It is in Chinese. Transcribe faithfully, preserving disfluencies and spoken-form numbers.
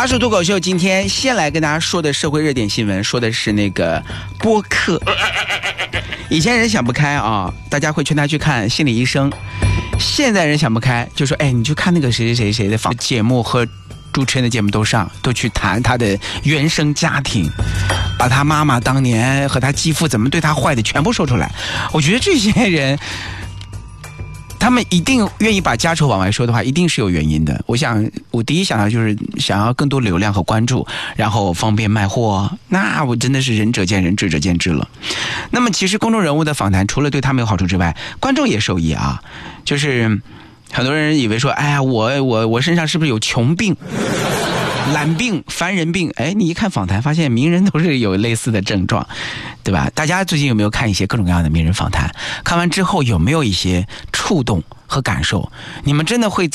八叔脱口秀今天先来跟大家说的社会热点新闻，说的是那个播客。以前人想不开啊，大家会劝他去看心理医生。现在人想不开，就说哎，你去看那个谁谁谁谁的访节目和主持人的节目都上，都去谈他的原生家庭，把他妈妈当年和他继父怎么对他坏的全部说出来。我觉得这些人，他们一定愿意把家丑往外说的话，一定是有原因的。我想，我第一想到就是想要更多流量和关注，然后方便卖货。那我真的是仁者见仁，智者见智了。那么，其实公众人物的访谈，除了对他们有好处之外，观众也受益啊。就是很多人以为说，哎呀，我我我身上是不是有穷病、懒病、烦人病？哎，你一看访谈，发现名人都是有类似的症状，对吧？大家最近有没有看一些各种各样的名人访谈？看完之后有没有一些触动和感受？你们真的会